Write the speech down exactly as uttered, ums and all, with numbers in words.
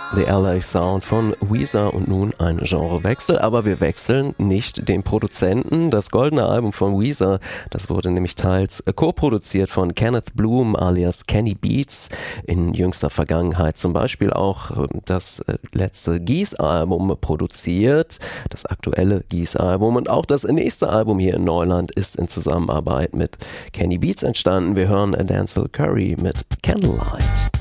The L A Sound von Weezer und nun ein Genrewechsel, aber wir wechseln nicht den Produzenten. Das goldene Album von Weezer, das wurde nämlich teils co-produziert von Kenneth Bloom alias Kenny Beats, in jüngster Vergangenheit zum Beispiel auch das letzte Geese-Album produziert, das aktuelle Geese-Album, und auch das nächste Album hier in Neuland ist in Zusammenarbeit mit Kenny Beats entstanden. Wir hören Denzel Curry mit Candlelight.